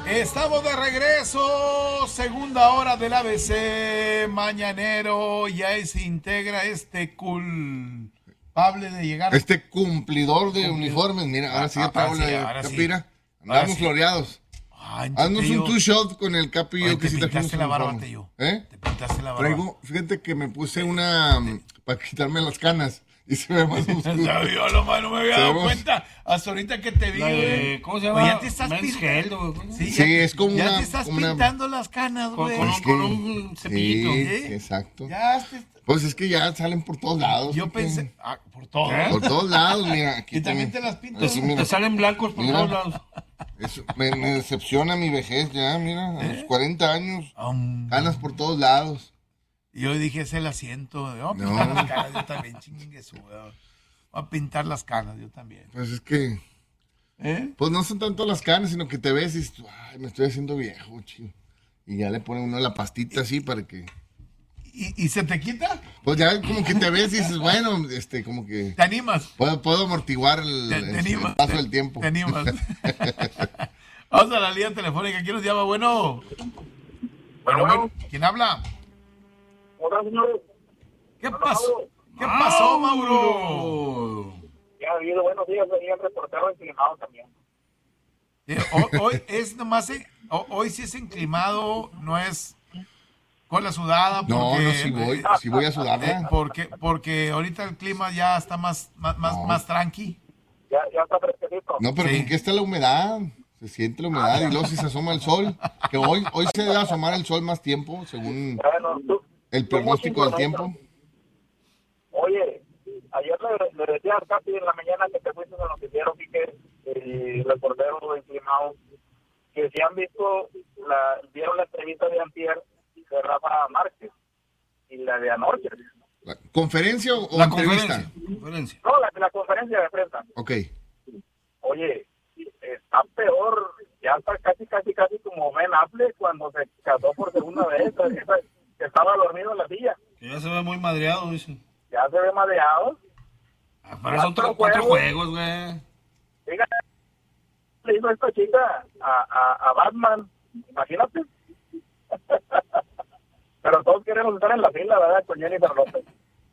Estamos de regreso, segunda hora del ABC mañanero. Ya se integra este culpable de llegar. Este cumplidor de uniformes. Mira, ahora sí ya traigo la capira. Andamos floreados. Haznos un two-shot con el Capi y yo que sí trajimos la barba, Te pintaste la barba. Traigo, fíjate que me puse una para quitarme las canas. Y se ve más oscuro. No me había dado cuenta. Hasta ahorita que te vi, ¿cómo se llama? Ya te estás pintando. Sí, es como ya te estás pintando las canas, güey. Con un cepillito. Sí, exacto. Ya pues es que ya salen por todos lados. Yo pensé, por todos. Por todos lados, mira. Aquí y también te las pintas. Te salen blancos por todos lados. Eso, me decepciona mi vejez ya, mira. A los 40 años. Canas por todos lados. Y yo dije, es el asiento. Pintar las canas, yo también, chingue su, voy a pintar las canas, yo también. Pues es que, pues no son tanto las canas, sino que te ves y dices, ay, me estoy haciendo viejo, chido. Y ya le pone uno la pastita así para que... ¿Y se te quita? Pues ya como que te ves y dices, bueno, como que... ¿Te animas? Puedo amortiguar el paso del tiempo. Te animas. Vamos a la línea telefónica. ¿Quién nos llama? Bueno. ¿Quién habla? Hola, señor. ¿Qué pasó? ¿Qué pasó, Mauro? Ya ha habido buenos días, venía el reportero enclimado también. Hoy es nomás, hoy sí es enclimado, no es con la sudada. Porque, no, sí voy a sudarla. Porque ahorita el clima ya está más tranqui. Ya está fresquecito. No, pero ¿en qué está la humedad? Se siente la humedad y luego si se asoma el sol, que hoy se debe asomar el sol más tiempo, según el pronóstico del tiempo. Oye, ayer le decía al Capi en la mañana que te fuiste al noticiero, Quique, el reportero enclimado, que si han visto, vieron la entrevista de antier de Rafa Márquez y la de anoche. ¿La conferencia o la entrevista? Conferencia. No, la conferencia de prensa. Ok. Oye, está peor, ya está casi como Ben Affleck cuando se casó por segunda vez, que estaba dormido en la silla. Que ya se ve muy madreado, dicen. Ya se ve madreado. Pero son cuatro juegos, güey. Fíjate, le hizo esta chica a Batman, imagínate. Pero todos queremos estar en la fila, ¿verdad? Con Jennifer López.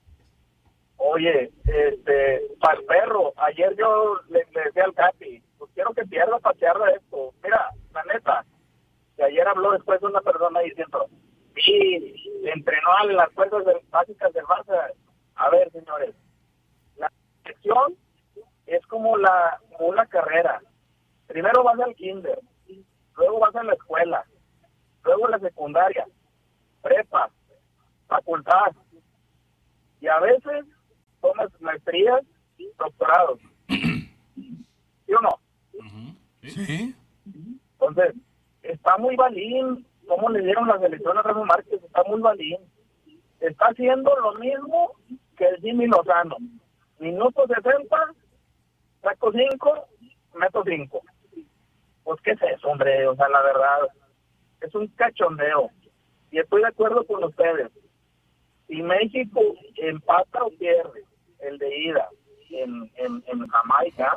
Oye, para el perro, ayer yo le decía al Capi, pues quiero que pierda para que arda esto. Mira, la neta, que ayer habló después de una persona diciendo, sí, entrenó a las fuerzas básicas del Barça. A ver, señores, la selección es como una carrera. Primero vas al kinder, luego vas a la escuela, luego a la secundaria, prepa, facultad, y a veces tomas maestrías y doctorados. ¿Sí o no? Sí. Entonces, está muy balín. ¿Cómo le dieron las elecciones a Rafa Márquez? Está muy balín. Está haciendo lo mismo que el Jimmy Lozano. Minuto 60, saco 5, meto 5. Pues, ¿qué es eso, hombre? O sea, la verdad, es un cachondeo. Y estoy de acuerdo con ustedes. Si México empata o pierde el de ida en Jamaica,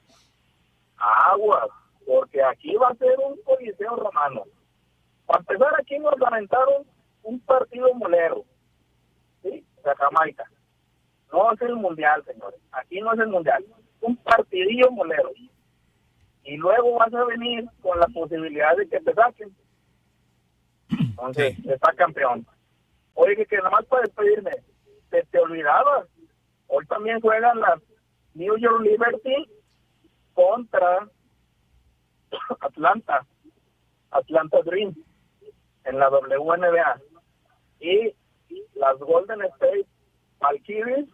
aguas, porque aquí va a ser un coliseo romano. Para empezar, aquí nos lamentaron un partido molero, ¿sí? De Jamaica. No es el mundial, señores. Aquí no es el mundial. Un partidillo molero. Y luego vas a venir con la posibilidad de que te saquen. Entonces, está campeón. Oye, que nada más para despedirme, te olvidabas. Hoy también juegan las New York Liberty contra Atlanta Dream en la WNBA, y las Golden State Valkyries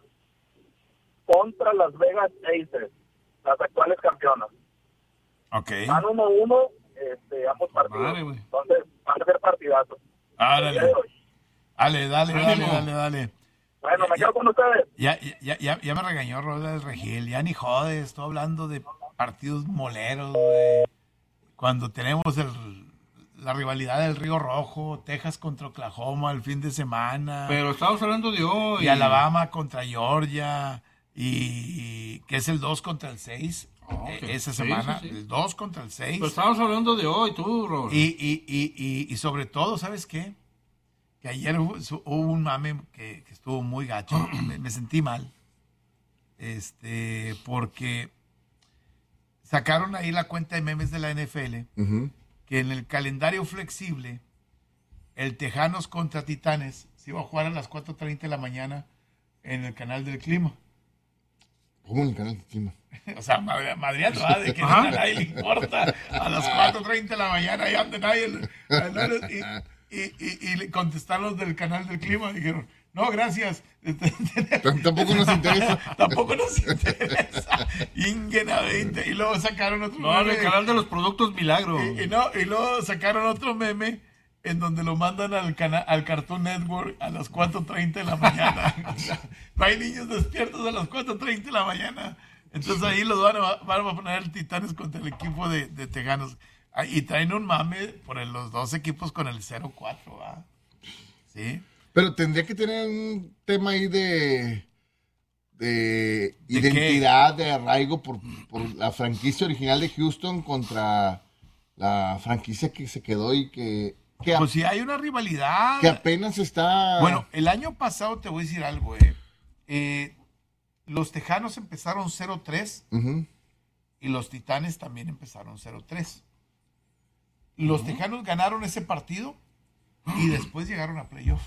contra las Vegas Aces, las actuales campeonas. Okay. Van 1-1 ambos partidos. Madre, entonces van a ser partidazos. Dale. Bueno, me quedo con ustedes. Ya me regañó Roda del Regil. Ya ni jodes, estoy hablando de partidos moleros, güey. Cuando tenemos la rivalidad del Río Rojo, Texas contra Oklahoma el fin de semana. Pero estamos hablando de hoy. Y Alabama contra Georgia. Y que es el 2 contra el 6. esa Sí, semana, sí, sí. el 2 contra el 6. Pero estamos hablando de hoy, tú, Robert. Y sobre todo, ¿sabes qué? Que ayer hubo un mame que estuvo muy gacho. Me sentí mal. Porque sacaron ahí la cuenta de memes de la NFL, que en el calendario flexible, el Tejanos contra Titanes se iba a jugar a las 4:30 de la mañana en el canal del clima. ¿Cómo en el canal del clima? O sea, madreando, ¿verdad? De que a nadie le importa. A las 4:30 de la mañana ahí anda nadie. Y le contestaron los del canal del clima. Dijeron, no, gracias. Tampoco nos interesa. Tampoco nos interesa. Ingena 20. Y luego sacaron otro No, en el canal de los productos Milagro. y luego sacaron otro meme en donde lo mandan al Cartoon Network a las 4:30 de la mañana. O sea, no hay niños despiertos a las 4:30 de la mañana. Entonces ahí los van a poner el Titanes contra el equipo de Tejanos. Y traen un mame por los dos equipos con el 0-4, ¿va? Sí. Pero tendría que tener un tema ahí de identidad, de arraigo por la franquicia original de Houston contra la franquicia que se quedó y que Pues si hay una rivalidad. que apenas está... Bueno, el año pasado te voy a decir algo, los Tejanos empezaron 0-3 Ujú. y los Titanes también empezaron 0-3. Los Tejanos ganaron ese partido y después llegaron a playoff.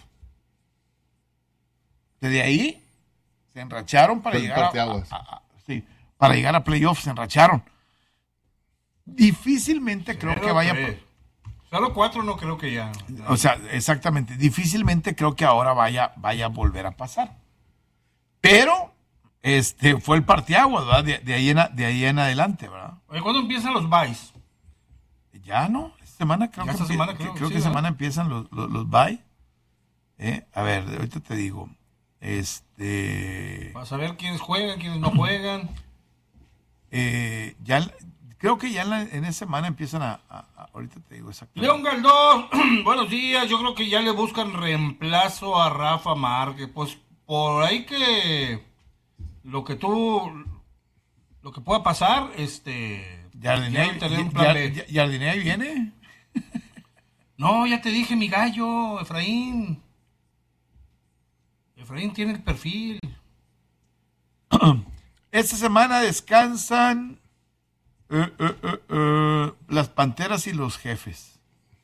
Desde ahí se enracharon para Fue el llegar parteaguas. sí, para llegar a playoff, se enracharon. Difícilmente creo que vaya... 0-4 no creo que ya. O sea, exactamente. Difícilmente creo que ahora vaya a volver a pasar. Pero fue el parteaguas, ¿verdad? De ahí en adelante, ¿verdad? Oye, ¿cuándo empiezan los buys? Ya no, esta semana creo Ya que esta semana creo, creo sí, que ¿verdad? semana empiezan los bye. A ver, ahorita te digo. Para saber quiénes juegan, quiénes no juegan. Ya creo que ya en esa semana empiezan ahorita te digo exactamente. León Galdós, buenos días. Yo creo que ya le buscan reemplazo a Rafa Márquez. Pues por ahí que lo que pueda pasar, Jardiné tener un plan B. Jardiné viene. No, ya te dije, mi gallo, Efraín. Efraín tiene el perfil. Esta semana descansan las Panteras y los Jefes.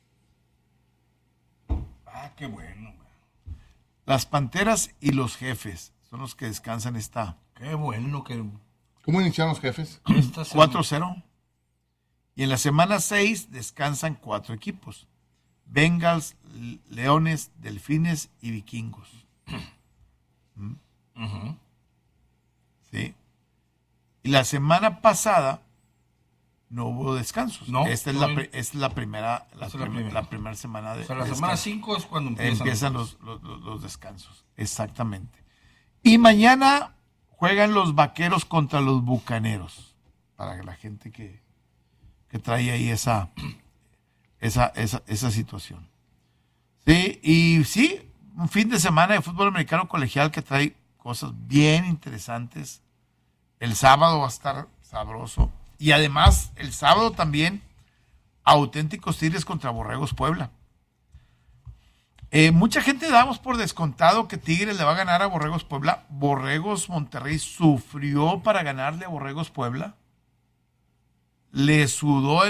Ah, qué bueno, güey. Las Panteras y los Jefes son los que descansan Qué bueno que ¿Cómo iniciaron los jefes? esta semana- 4-0. Y en la semana 6 descansan 4 equipos. Bengals, Leones, Delfines y Vikingos. Ujú. ¿Sí? Y la semana pasada no hubo descansos. No, esta es la primera semana de O sea, la de semana descanso. 5 es cuando Empiezan los descansos. Exactamente. Y mañana juegan los Vaqueros contra los Bucaneros. Para la gente que trae ahí esa situación. Sí, y sí, un fin de semana de fútbol americano colegial que trae cosas bien interesantes. El sábado va a estar sabroso. Y además, el sábado también, auténticos Tigres contra Borregos Puebla. Mucha gente damos por descontado que Tigres le va a ganar a Borregos Puebla. Borregos Monterrey sufrió para ganarle a Borregos Puebla. Le sudó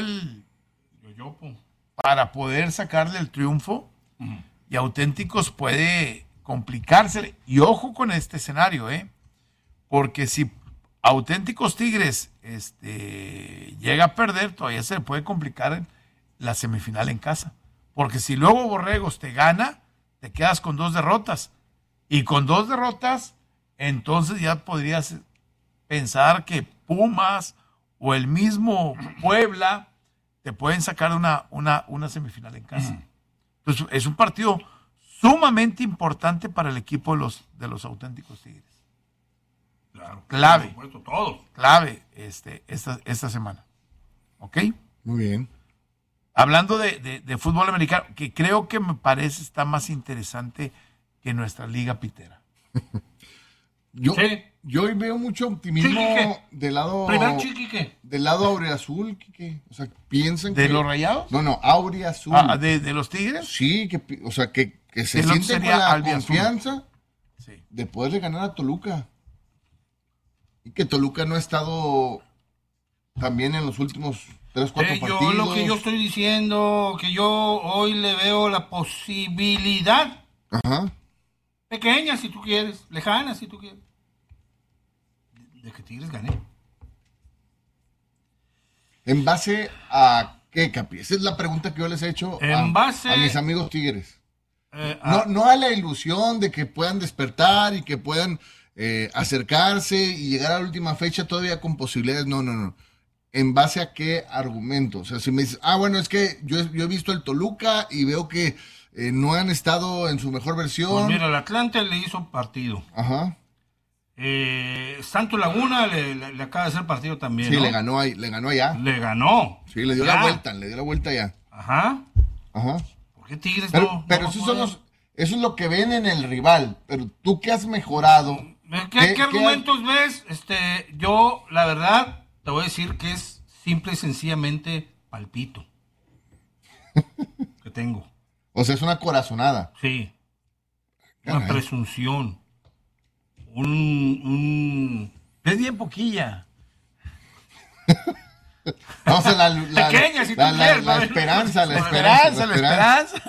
para poder sacarle el triunfo. Y Auténticos puede complicarse. Y ojo con este escenario, porque si Auténticos Tigres llega a perder, todavía se le puede complicar la semifinal en casa. Porque si luego Borregos te gana, te quedas con 2 derrotas. Y con 2 derrotas, entonces ya podrías pensar que Pumas o el mismo Puebla te pueden sacar una semifinal en casa. Entonces es un partido sumamente importante para el equipo de los Auténticos Tigres. Claro, Clave. por supuesto, todos. Clave esta semana. ¿Ok? Muy bien. Hablando de fútbol americano, que creo que me parece está más interesante que nuestra liga pitera. Yo hoy veo mucho optimismo Chiquique. del lado... Primer Chiquique. Del lado auriazul, Quique. O sea, piensan que... ¿De los Rayados? No, auriazul. ¿De los Tigres? Sí, o sea, que se El otro siente con sería la albiazul. confianza Sí. de poderle ganar a Toluca. Y que Toluca no ha estado también en los últimos 3, 4 partidos. Lo que yo estoy diciendo, que yo hoy le veo la posibilidad, Ajá. pequeña si tú quieres, lejana si tú quieres, de que Tigres gane. ¿En base a qué, Capi? Esa es la pregunta que yo les he hecho a mis amigos Tigres. No a la ilusión de que puedan despertar y que puedan acercarse y llegar a la última fecha todavía con posibilidades. No. ¿En base a qué argumento? O sea, si me dices, bueno, es que yo he visto el Toluca y veo que no han estado en su mejor versión. Pues mira, el Atlante le hizo partido. Ajá. Santo Laguna le acaba de hacer partido también. Sí, ¿no? le ganó allá. Le ganó. Sí, le dio la vuelta allá. Ajá. Ajá. ¿Por qué Tigres Pero eso es lo que ven en el rival. Pero tú que has mejorado. ¿Qué argumentos ves? Yo, la verdad, te voy a decir que es simple y sencillamente palpito. Que tengo. O sea, es una corazonada. Sí. Caray. Una presunción. Es bien poquilla. Vamos a Pequeña, si tú quieres, la ¿no? esperanza, La esperanza.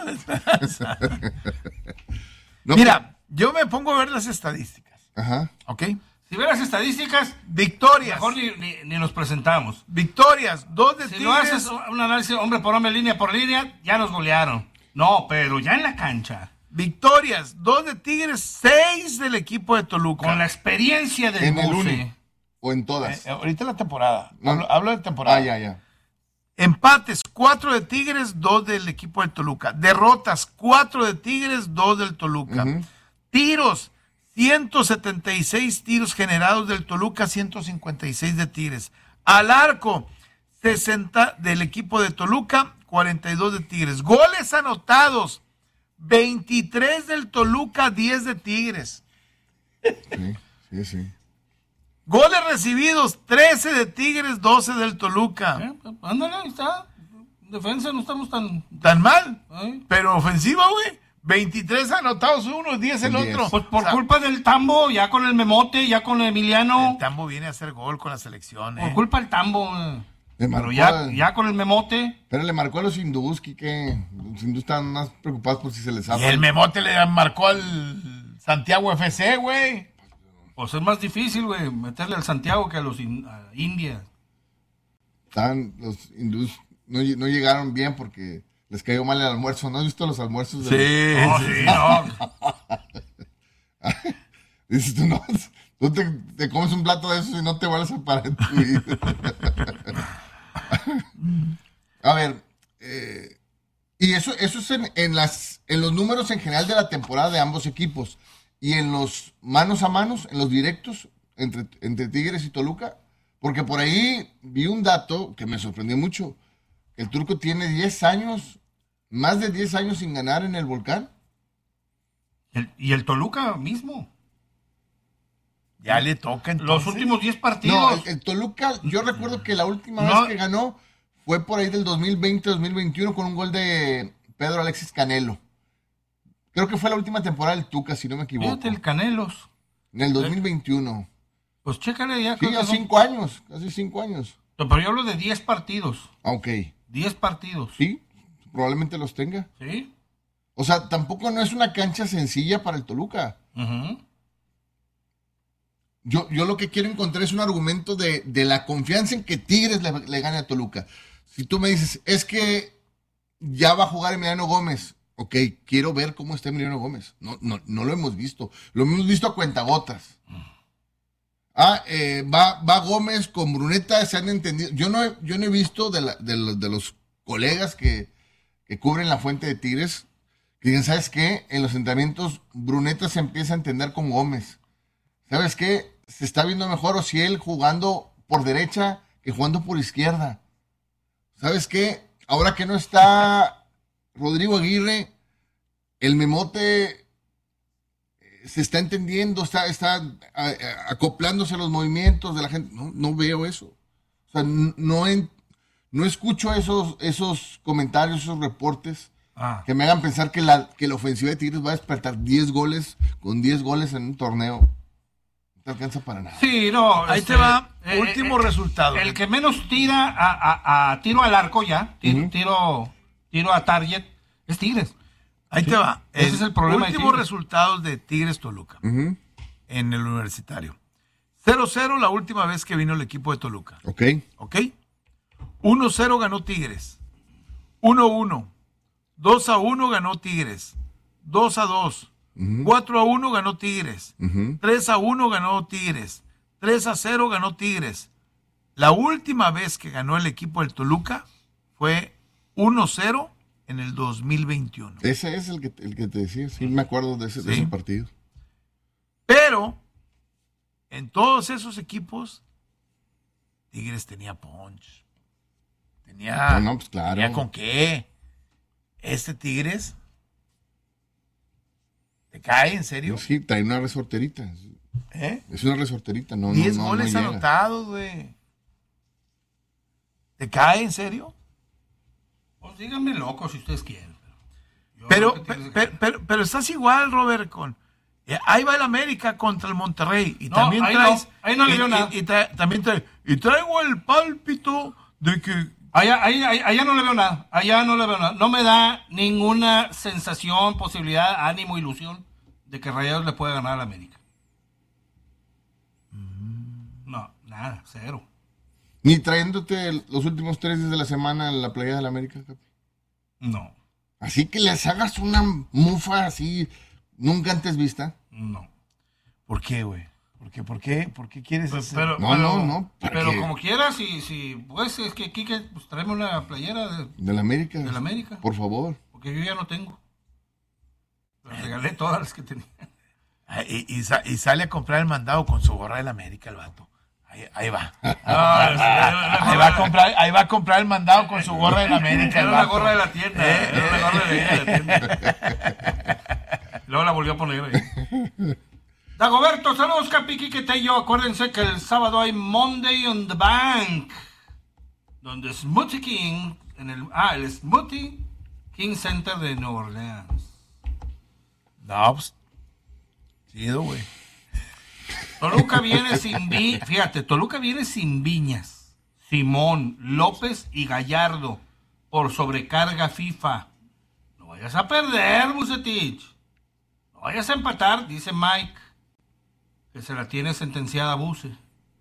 No, Mira, yo me pongo a ver las estadísticas. Ajá. ¿Ok? Si ves las estadísticas, Victorias. mejor ni nos presentamos. Victorias, 2 de Si Tigres. no haces un análisis hombre por hombre, línea por línea, ya nos golearon. No, pero ya en la cancha, Victorias, 2 de Tigres, 6 del equipo de Toluca. con la experiencia del En el Buse. uno. O en todas. Ahorita la temporada. No. Hablo de temporada. Ya. Empates, 4 de Tigres, 2 del equipo de Toluca. Derrotas, 4 de Tigres, 2 del Toluca. Ujú. Tiros, 176 tiros generados del Toluca, 156 de Tigres. Al arco, 60 del equipo de Toluca, 42 de Tigres. Goles anotados, 23 del Toluca, 10 de Tigres. Sí. Goles recibidos, 13 de Tigres, 12 del Toluca. Ándale, ahí está. Defensa, no estamos Tan mal, ¿eh? pero ofensiva, güey. 23 anotados uno, 10 el 10. otro. Pues por O sea, culpa del Tambo, ya con el Memote, ya con Emiliano. el Tambo viene a hacer gol con la selección, Por culpa del Tambo. Le Pero marcó ya con el Memote. Pero le marcó a los hindús, que los hindús están más preocupados por si se les Y abre. el Memote le marcó al Santiago FC, güey. Pues es más difícil, güey, meterle al Santiago que a los a India. Los hindús no llegaron bien porque les cayó mal el almuerzo. ¿No has visto los almuerzos? De No. Dices tú, no, tú te comes un plato de eso y no te vuelves a parar en tu vida. A ver, y eso es en los números en general de la temporada de ambos equipos. Y en los manos a manos, en los directos entre Tigres y Toluca, porque por ahí vi un dato que me sorprendió mucho. El Turco tiene 10 años, más de 10 años sin ganar en el Volcán. Y el Toluca mismo. Ya le toca entonces. Los últimos 10 No, partidos. el Toluca, yo recuerdo que la última vez que ganó fue por ahí del 2020-2021 con un gol de Pedro Alexis Canelo. Creo que fue la última temporada del Tuca, si no me equivoco. Fíjate, el Canelos. En el 2021. Pues chécale ya. Sí, a 5 años, casi 5 años. Pero yo hablo de 10 partidos. Ok. 10 partidos. Sí, probablemente los tenga. ¿Sí? O sea, tampoco no es una cancha sencilla para el Toluca. Ujú. Yo lo que quiero encontrar es un argumento de la confianza en que Tigres le gane a Toluca. Si tú me dices, es que ya va a jugar Emiliano Gómez. Ok, quiero ver cómo está Emiliano Gómez. No lo hemos visto. Lo hemos visto a cuentagotas. Va Gómez con Bruneta, se han entendido. Yo no he visto de los colegas que cubren la fuente de Tigres, que digan, ¿sabes qué? En los entrenamientos Bruneta se empieza a entender con Gómez. ¿Sabes qué? Se está viendo mejor Ociel jugando por derecha que jugando por izquierda. ¿Sabes qué? Ahora que no está Rodrigo Aguirre, el Memote se está entendiendo, está acoplándose a los movimientos de la gente. No veo eso. O sea, no escucho esos comentarios, esos reportes que me hagan pensar que la ofensiva de Tigres va a despertar 10 goles con 10 goles en un torneo. No te alcanza para nada. Sí, no. Ahí te va. Último resultado. El que menos tira a tiro al arco ya, tiro a target, es Tigres. Ahí te va. Ese es el problema. Últimos resultados de Tigres Toluca en el Universitario. 0-0 la última vez que vino el equipo de Toluca. Ok. 1-0 ganó Tigres. 1-1. 2-1 ganó Tigres. 2-2. 4-1 ganó Tigres. 3-1 ganó Tigres. 3-0 ganó Tigres. La última vez que ganó el equipo del Toluca fue 1-0 en el 2021. Ese es el que te decía. Sí, me acuerdo de ese partido. Pero en todos esos equipos, Tigres tenía punch. Tenía, pues claro. Tenía con qué. Este Tigres, ¿te cae en serio? Sí, trae una resorterita. Es una resorterita. 10 goles anotados, güey. ¿Te cae en serio? Pues díganme loco si ustedes quieren. Pero estás igual, Robert, con... ahí va el América contra el Monterrey. Y también traes... Ahí no le veo nada. Y traigo el pálpito de que... Allá no le veo nada. Allá no le veo nada. No me da ninguna sensación, posibilidad, ánimo, ilusión de que Rayados le pueda ganar al América. No, nada, cero. Ni trayéndote los últimos 3 días de la semana en la playa del América, Capi. No. Así que les hagas una mufa así nunca antes vista. No. ¿Por qué, güey? ¿Por qué quieres hacer? No. Pero como quieras, pues es que Quique, pues tráeme una playera del América. Del América. Por favor. Porque yo ya no tengo. Las regalé todas las que tenía. Y sale a comprar el mandado con su gorra del América el vato. Ahí va. Ahí va a comprar el mandado con su gorra del América. Era una gorra de la tienda. Era una gorra de la tienda. Luego la volvió a poner ahí. Dagoberto, saludos, Capi, Quique, Tello. Acuérdense que el sábado hay Monday on the Bank, donde Smoothie King, el Smoothie King Center de Nueva Orleans. No, pues, chido, güey. Toluca viene Toluca viene sin Viñas, Simón, López y Gallardo por sobrecarga FIFA. No vayas a perder, Bucetich. No vayas a empatar, dice Mike, que se la tiene sentenciada a Buce.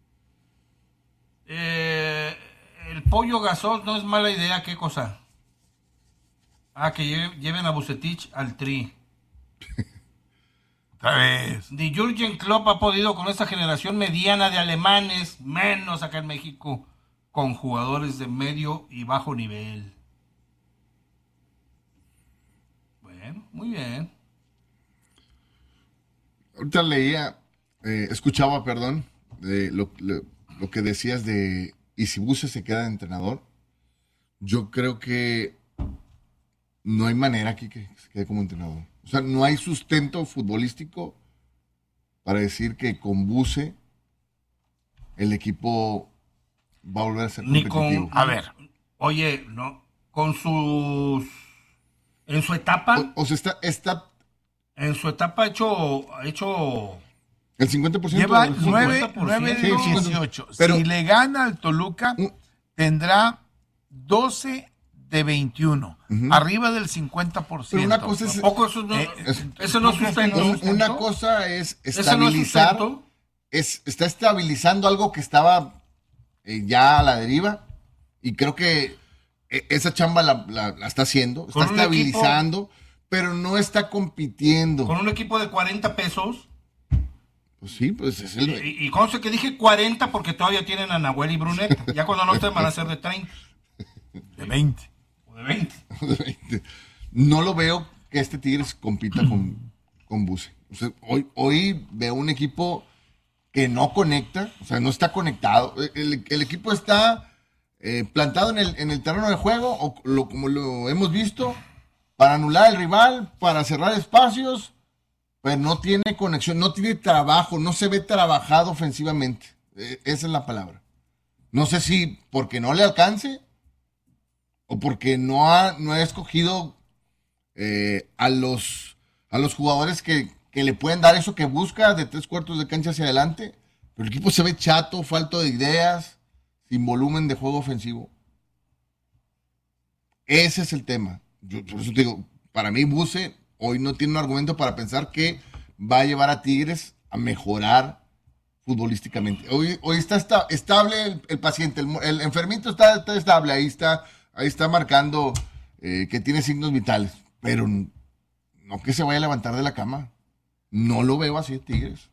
El pollo Gasol no es mala idea, ¿qué cosa? Que lleven a Bucetich al Tri. Otra vez. Ni Jürgen Klopp ha podido con esta generación mediana de alemanes, menos acá en México, con jugadores de medio y bajo nivel. Bueno, muy bien. Ahorita escuchaba, de lo que decías de y si Buce se queda de entrenador. Yo creo que no hay manera aquí que se quede como entrenador. O sea, no hay sustento futbolístico para decir que con Buce el equipo va a volver a ser competitivo. Oye, no, en su etapa. O sea, está en su etapa ha hecho el 50%. Lleva 9-18. Pero si le gana al Toluca, tendrá 12 de 21, arriba del 50%. Pero una cosa es... eso no es sustento. Una cosa es estabilizar... está estabilizando algo que estaba ya a la deriva, y creo que esa chamba la está haciendo, está estabilizando, pero no está compitiendo. Con un equipo de 40 pesos. Pues sí, pues es el... Y conste que dije 40 porque todavía tienen a Nahuel y Bruneta. Ya cuando no estén van a ser de 30. De 20. De 20. No lo veo que este Tigres compita con Buce. O sea, hoy veo un equipo que no conecta, o sea, no está conectado. El equipo está plantado en el terreno de juego, como lo hemos visto, para anular al rival, para cerrar espacios, pero no tiene conexión, no tiene trabajo, no se ve trabajado ofensivamente. Esa es la palabra. No sé si porque no le alcance o porque no ha escogido a los jugadores que le pueden dar eso que busca de 3/4 de cancha hacia adelante. Pero el equipo se ve chato, falto de ideas, sin volumen de juego ofensivo. Ese es el tema. Yo por eso te digo, para mí Buse hoy no tiene un argumento para pensar que va a llevar a Tigres a mejorar futbolísticamente. Hoy está estable el paciente, el enfermito está estable, ahí está marcando que tiene signos vitales, pero no que se vaya a levantar de la cama. No lo veo así, Tigres.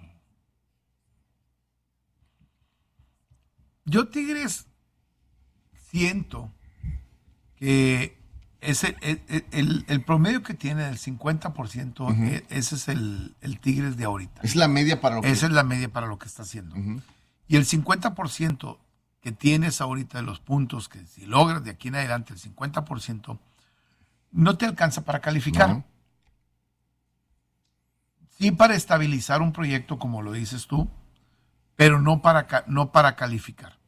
Yo Tigres siento que el promedio que tiene del 50%, ese es el Tigres de ahorita. Es la media para lo que... Esa es la media para lo que está haciendo. Y el 50% que tienes ahorita de los puntos, que si logras de aquí en adelante el 50%, no te alcanza para calificar. No. Sí para estabilizar un proyecto, como lo dices tú, pero no para calificar.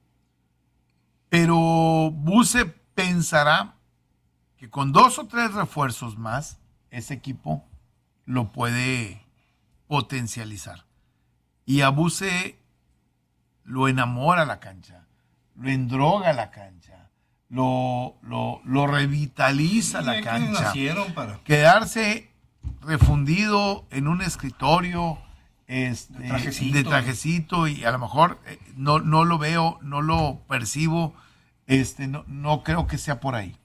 Pero Buse pensará que con 2 o 3 refuerzos más, ese equipo lo puede potencializar. Y a Buse lo enamora la cancha, lo endroga la cancha, lo revitaliza la cancha. Quedarse refundido en un escritorio de trajecito y a lo mejor no lo veo, no lo percibo, no creo que sea por ahí.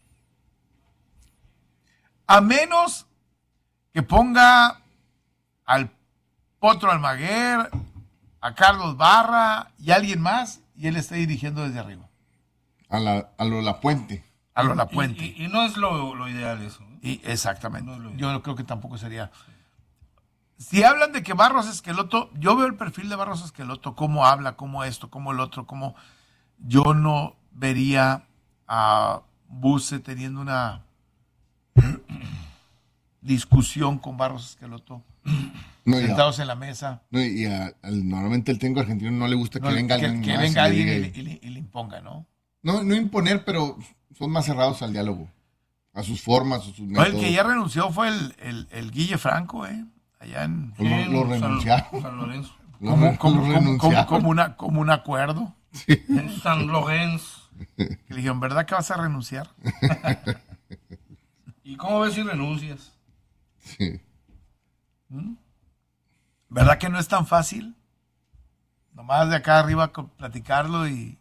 A menos que ponga al Potro Almaguer, a Carlos Barra y a alguien más, y él está dirigiendo desde arriba. A lo La Puente. A lo La Puente. Y no es lo ideal eso. Y exactamente. No yo creo que tampoco sería. Si hablan de que Barros Esqueloto, yo veo el perfil de Barros Esqueloto, cómo habla, cómo esto, cómo el otro, cómo yo no vería a Buse teniendo una discusión con Barros Esqueloto, sentados en la mesa. No, y normalmente el técnico argentino no le gusta que venga alguien que venga alguien y le imponga, ¿no? No imponer, pero son más cerrados al diálogo, a sus formas, a sus métodos. El que ya renunció fue el Guille Franco, allá en lo renunciaron. San Lorenzo. Como un acuerdo. Sí. En San Lorenzo. Que le dijeron, ¿verdad que vas a renunciar? ¿Y cómo ves si renuncias? Sí. ¿Verdad que no es tan fácil? Nomás de acá arriba platicarlo y...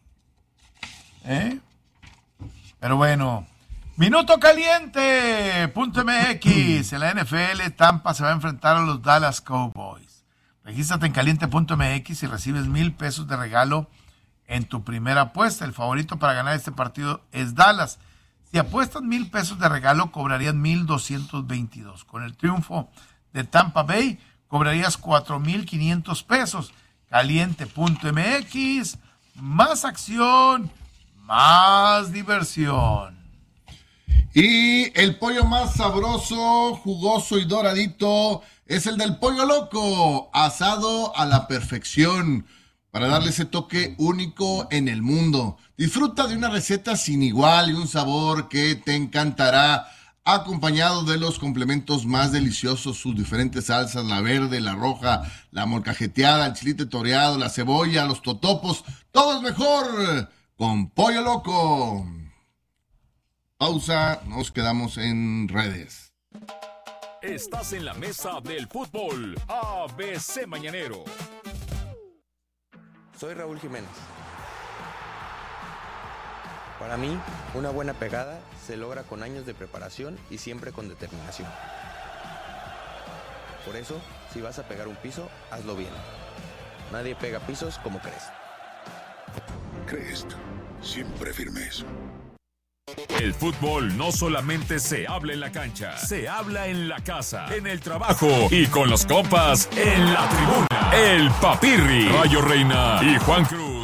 Pero bueno, Minuto Caliente, .mx, en la NFL, Tampa se va a enfrentar a los Dallas Cowboys. Regístrate en caliente.mx y recibes $1,000 de regalo en tu primera apuesta. El favorito para ganar este partido es Dallas. Si apuestas $1,000 de regalo, cobrarías 1,222. Con el triunfo de Tampa Bay, cobrarías $4,500. Caliente.mx, más acción, más diversión. Y el pollo más sabroso, jugoso y doradito es el del Pollo Loco, asado a la perfección, para darle ese toque único en el mundo. Disfruta de una receta sin igual y un sabor que te encantará, acompañado de los complementos más deliciosos, sus diferentes salsas, la verde, la roja, la molcajeteada, el chilito toreado, la cebolla, los totopos. Todo es mejor con Pollo Loco. Pausa, nos quedamos en redes. Estás en la mesa del fútbol ABC Mañanero. Soy Raúl Jiménez. Para mí, una buena pegada se logra con años de preparación y siempre con determinación. Por eso, si vas a pegar un piso, hazlo bien. Nadie pega pisos como Crest. Crest, siempre firmes. El fútbol no solamente se habla en la cancha, se habla en la casa, en el trabajo y con los compas en la tribuna. El Papirri, Rayo Reina y Juan Cruz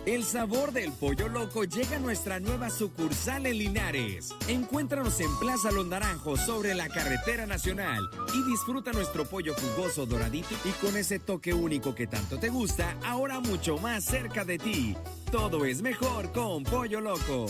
El sabor del Pollo Loco llega a nuestra nueva sucursal en Linares. Encuéntranos en Plaza Los Naranjos sobre la Carretera Nacional y disfruta nuestro pollo jugoso, doradito y con ese toque único que tanto te gusta, ahora mucho más cerca de ti. Todo es mejor con Pollo Loco.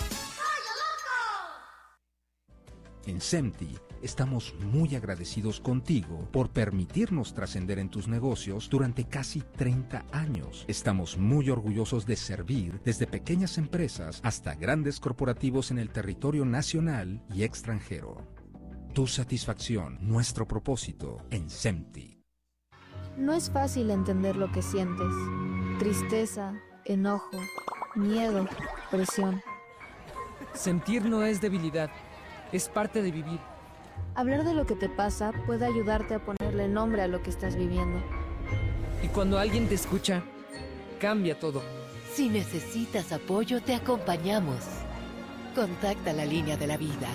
En SEMTI estamos muy agradecidos contigo por permitirnos trascender en tus negocios durante casi 30 años. Estamos muy orgullosos de servir desde pequeñas empresas hasta grandes corporativos en el territorio nacional y extranjero. Tu satisfacción, nuestro propósito en SEMTI. No es fácil entender lo que sientes. Tristeza, enojo, miedo, presión. Sentir no es debilidad, es parte de vivir. Hablar de lo que te pasa puede ayudarte a ponerle nombre a lo que estás viviendo. Y cuando alguien te escucha, cambia todo. Si necesitas apoyo, te acompañamos. Contacta la línea de la vida.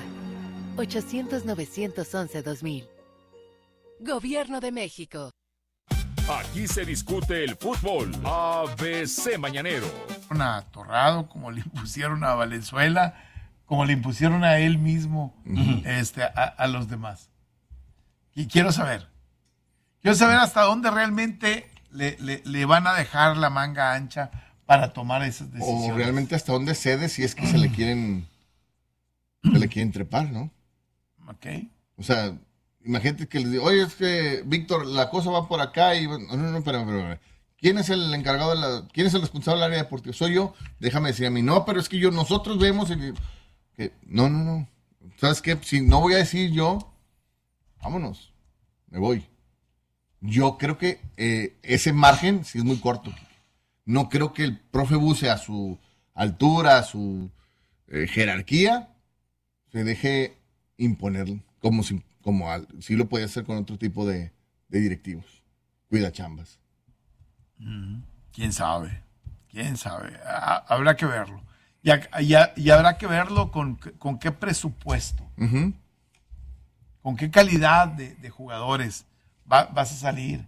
800-911-2000. Gobierno de México. Aquí se discute el fútbol. ABC Mañanero. Atorrado, como le impusieron a Valenzuela, como le impusieron a él mismo, a los demás. Y quiero saber hasta dónde realmente le van a dejar la manga ancha para tomar esas decisiones. O realmente hasta dónde cede si es que se le quieren trepar, ¿no? Ok. O sea, imagínate que le digo, oye, es que, Víctor, la cosa va por acá y... No, espérame. ¿Quién es el encargado quién es el responsable del área deportiva? Soy yo. Déjame decir a mí, no, pero es que nosotros vemos... No. ¿Sabes qué? Si no voy a decir yo, vámonos, me voy. Yo creo que ese margen sí es muy corto. No creo que el profe Buse a su altura, a su jerarquía, se deje imponer como si lo podía hacer con otro tipo de directivos. Cuida chambas. ¿Quién sabe? Habrá que verlo. Y habrá que verlo con qué presupuesto, con qué calidad de jugadores vas a salir.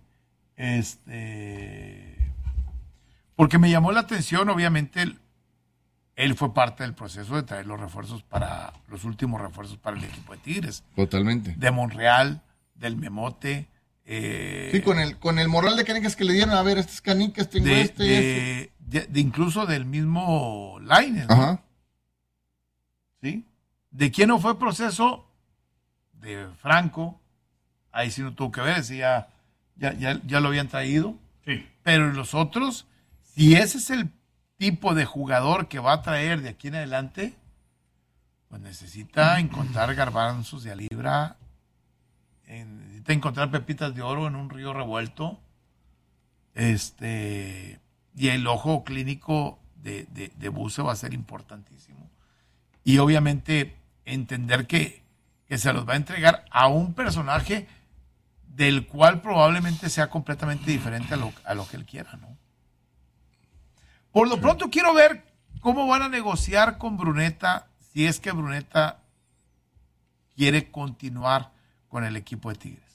Porque me llamó la atención, obviamente, él fue parte del proceso de traer los últimos refuerzos para el equipo de Tigres. Totalmente. De Monreal, del Memote. Sí, con el moral de canicas que le dieron, a ver, estas canicas, tengo de incluso del mismo Lainez, ¿no? Ajá. ¿Sí? ¿De quién no fue proceso? De Franco. Ahí sí no tuvo que ver, sí, ya lo habían traído. Sí. Pero los otros, si ese es el tipo de jugador que va a traer de aquí en adelante, pues necesita encontrar garbanzos de a libra, necesita encontrar pepitas de oro en un río revuelto. Y el ojo clínico de Buse va a ser importantísimo. Y obviamente entender que se los va a entregar a un personaje del cual probablemente sea completamente diferente a lo que él quiera, ¿no? Por lo pronto quiero ver cómo van a negociar con Bruneta, si es que Bruneta quiere continuar con el equipo de Tigres.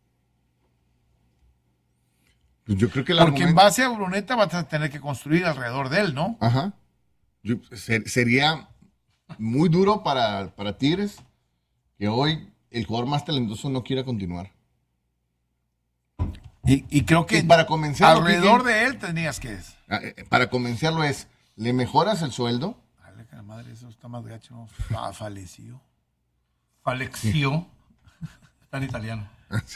Yo creo que porque en base a Bruneta vas a tener que construir alrededor de él, ¿no? Ajá. Sería muy duro para Tigres que hoy el jugador más talentoso no quiera continuar. Y creo que para convencerlo, alrededor de él tenías que... Para convencerlo le mejoras el sueldo. Dale, que la madre, eso está más gacho, ¿no? Faleció. Faleció. Está en italiano.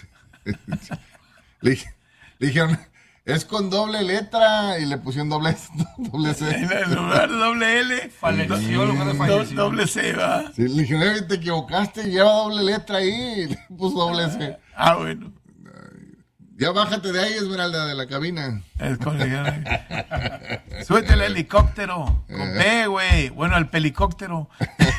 Le dijeron, es con doble letra y le pusieron doble C. En lugar de doble L, faleció en lugar de falleció. Doble C, ¿va? Sí, le dijeron, te equivocaste, lleva doble letra ahí y le puso doble C. Bueno. Ya bájate de ahí, Esmeralda, de la cabina. Súbete el helicóptero. Con P, güey. Bueno, el pelicóptero.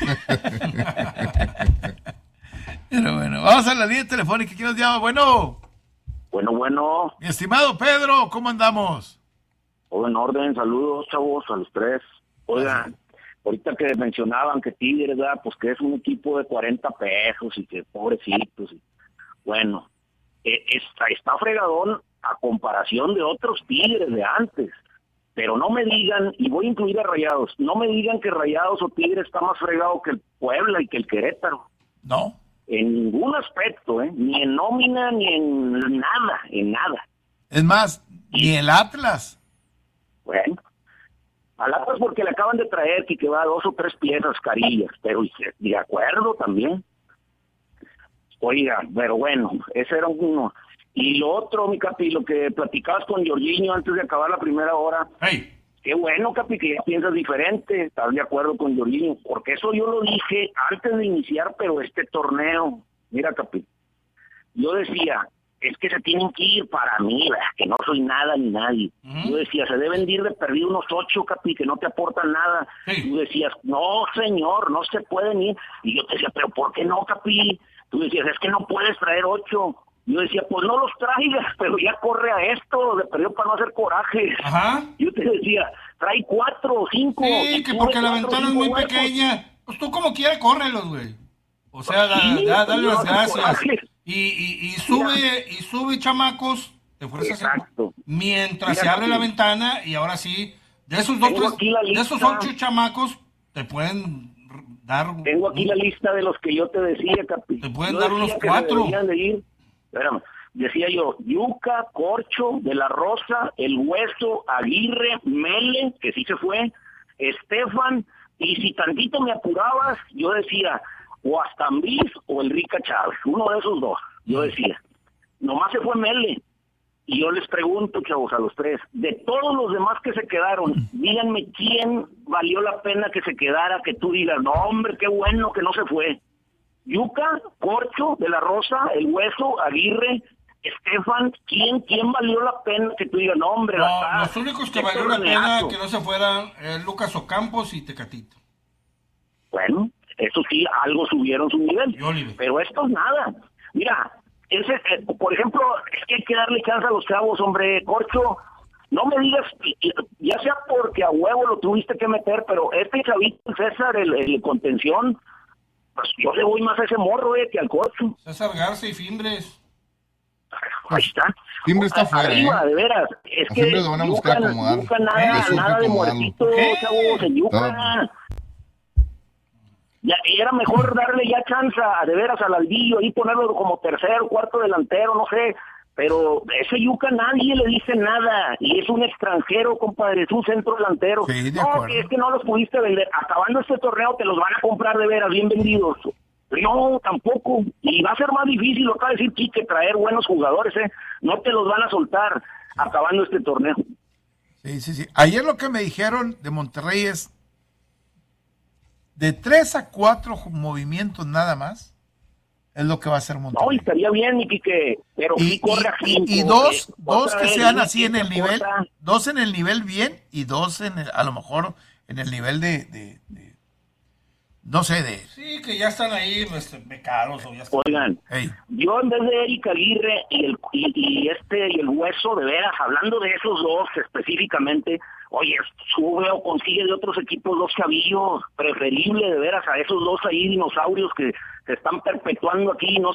Pero bueno, vamos a la línea telefónica. ¿Quién nos llama? Bueno. Bueno. Mi estimado Pedro, ¿cómo andamos? Todo en orden. Saludos, chavos, a los tres. Oigan, ahorita que mencionaban que Tigres, ¿verdad? Pues que es un equipo de 40 pesos y que pobrecitos. Bueno. Está fregadón a comparación de otros Tigres de antes, Pero no me digan, y voy a incluir a Rayados, no me digan que Rayados o Tigres está más fregado que el Puebla y que el Querétaro. No. En ningún aspecto, ni en nómina, ni en nada. Es más, ni el Atlas. Bueno, al Atlas porque le acaban de traer que va 2 o 3 piezas carillas, pero de acuerdo también. Oiga, pero bueno, ese era uno. Y lo otro, mi Capi, lo que platicabas con Jorginho antes de acabar la primera hora. Hey. Qué bueno, Capi, que ya piensas diferente, estás de acuerdo con Jorginho, porque eso yo lo dije antes de iniciar, pero este torneo, mira, Capi, yo decía, es que se tienen que ir para mí, ¿verdad? Que no soy nada ni nadie. Yo decía, se deben ir de perdido unos 8, Capi, que no te aportan nada. Tú decías, no, señor, no se pueden ir. Y yo te decía, pero ¿por qué no, Capi? Tú decías, es que no puedes traer 8. Yo decía, pues no los traigas, pero ya corre a esto, de perdido para no hacer coraje. Ajá. Yo te decía, trae 4 o 5. Sí, que porque la ventana es muy pequeña. Pues tú como quieras, córrelos, güey. O sea, dale las gracias. Y sube, chamacos, de fuerza. Exacto. Mientras se abre la ventana, y ahora sí, de esos 8 chamacos, te pueden dar... Tengo aquí la lista de los que yo te decía, Capi. Te pueden dar unos 4. Espérame, decía yo, Yuca, Corcho, De La Rosa, El Hueso, Aguirre, Mele, que sí se fue, Estefan, y si tantito me apurabas, yo decía, o Astambis o el Rica Chávez, uno de esos 2, yo decía. Nomás se fue Mele. Y yo les pregunto, chavos, a los 3, de todos los demás que se quedaron, díganme quién valió la pena que se quedara, que tú digas, no, hombre, qué bueno que no se fue. Yuca, Corcho, De La Rosa, El Hueso, Aguirre, Estefan, ¿quién valió la pena que tú digas, no, hombre? Los únicos que valió la pena que no se fueran Lucas Ocampos y Tecatito. Bueno, eso sí, algo subieron su nivel, pero esto es nada. Mira, por ejemplo, es que hay que darle chance a los chavos, hombre. Corcho, no me digas, ya sea porque a huevo lo tuviste que meter, pero este chavito César, el contención, pues yo le voy más a ese morro que al Corcho. César Garza y Fimbres. Ahí está. Fimbres está fuera, arriba, de veras. Es que Fimbres lo van a buscar acomodar. Yuca nada de muertito, chavos, en Yuca. Ya, era mejor darle ya chance de veras al Aldillo y ponerlo como tercero, cuarto delantero, no sé, pero ese Yuca nadie le dice nada, y es un extranjero, compadre, es un centro delantero. Sí, no, que es que no los pudiste vender, acabando este torneo te los van a comprar de veras, bien vendidos. No, tampoco, y va a ser más difícil, lo acaba de decir Quique, traer buenos jugadores, no te los van a soltar acabando este torneo. Sí. Ayer lo que me dijeron de Monterrey es de 3 a 4 movimientos nada más, es lo que va a hacer Monterrey. No, y estaría bien, mi Quique, pero sí corre a 5. Y dos que sean así en el nivel, 2 en el nivel bien, y 2 a lo mejor en el nivel de no sé, Sí, que ya están ahí becaros o ya están... Oigan, yo en vez de Eric Aguirre y el Hueso, de veras, hablando de esos 2 específicamente, oye, sube o consigue de otros equipos 2 chavillos, preferible de veras a esos 2 ahí dinosaurios que se están perpetuando aquí, no